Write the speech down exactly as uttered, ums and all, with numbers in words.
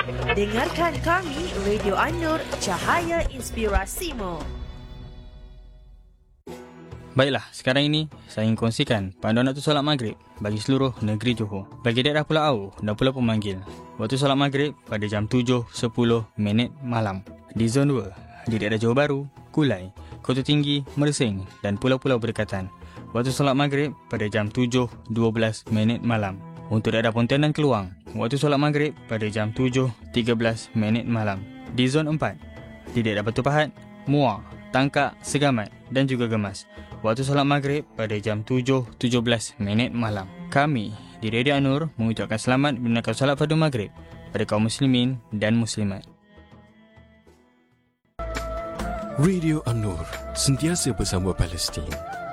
Dengarkan kami, Radio An-Nur, Cahaya Inspirasimu. Baiklah, sekarang ini saya ingin kongsikan panduan waktu solat maghrib bagi seluruh negeri Johor. Bagi daerah Pulau Au dan Pulau Pemanggil, waktu solat maghrib pada jam tujuh sepuluh minit malam. Di Zon dua, di daerah Johor Bahru, Kulai, Kota Tinggi, Mersing dan pulau-pulau berdekatan, waktu solat maghrib pada jam tujuh dua belas minit malam. Untuk daerah Pontian dan Keluang, waktu solat maghrib pada jam tujuh tiga belas minit malam. Di Zon empat, di daerah Batu Pahat, Muar, Tangkak, Segamat dan juga Gemas, waktu solat maghrib pada jam tujuh tujuh belas minit malam. Kami di Radio An-Nur mengucapkan selamat menunaikan solat fardu maghrib pada kaum muslimin dan muslimat. Radio An-Nur, sentiasa bersama Palestin.